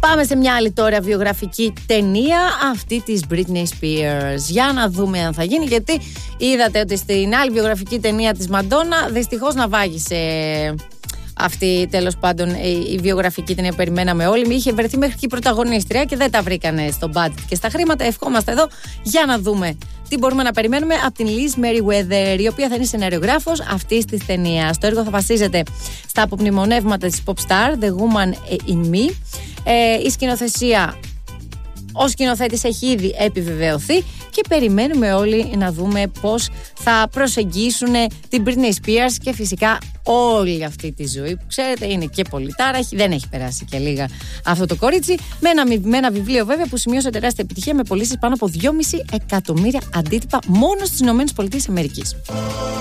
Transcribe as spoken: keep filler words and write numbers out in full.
Πάμε σε μια άλλη τώρα βιογραφική ταινία, αυτή της Britney Spears. Για να δούμε αν θα γίνει, γιατί είδατε ότι στην άλλη βιογραφική ταινία της Μαντόνα δυστυχώς να βάγισε αυτή, τέλος πάντων, η βιογραφική ταινία που περιμέναμε όλοι. Είχε βρεθεί μέχρι και η πρωταγωνίστρια και δεν τα βρήκανε στο budget και στα χρήματα. Ευχόμαστε εδώ για να δούμε τι μπορούμε να περιμένουμε από την Liz Meriwether, η οποία θα είναι σεναριογράφος αυτής της ταινίας. Το έργο θα βασίζεται στα απομνημονεύματα της pop star The Woman in Me. Ε, η σκηνοθεσία, ο σκηνοθέτης έχει ήδη επιβεβαιωθεί και περιμένουμε όλοι να δούμε πώς θα προσεγγίσουν την Britney Spears και φυσικά όλη αυτή τη ζωή που ξέρετε είναι και πολιτάρα, δεν έχει περάσει και λίγα αυτό το κορίτσι, με ένα, με ένα βιβλίο βέβαια που σημείωσε τεράστια επιτυχία με πωλήσεις πάνω από δυόμισι εκατομμύρια αντίτυπα μόνο στις ΗΠΑ.